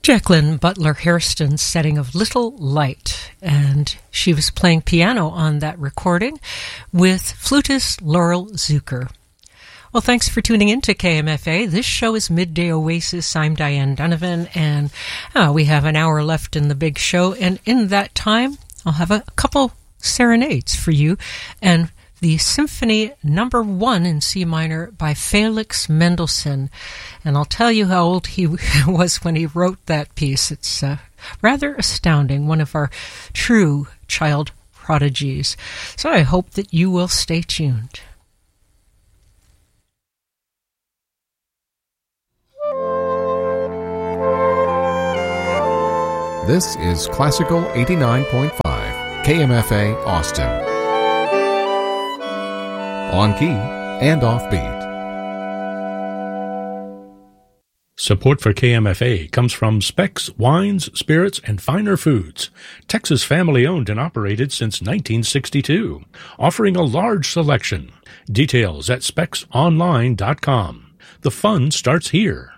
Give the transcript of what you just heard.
Jacqueline Butler Hairston's setting of Little Light, and she was playing piano on that recording with flutist Laurel Zucker. Well, thanks for tuning in to KMFA. This show is Midday Oasis. I'm Diane Donovan, and we have an hour left in the big show, and in that time, I'll have a couple serenades for you, and the Symphony No. 1 in C minor by Felix Mendelssohn. And I'll tell you how old he was when he wrote that piece. It's rather astounding, one of our true child prodigies. So I hope that you will stay tuned. This is Classical 89.5, KMFA Austin. On key and offbeat. Support for KMFA comes from Specs Wines, Spirits, and Finer Foods, Texas family-owned and operated since 1962, offering a large selection. Details at specsonline.com. The fun starts here.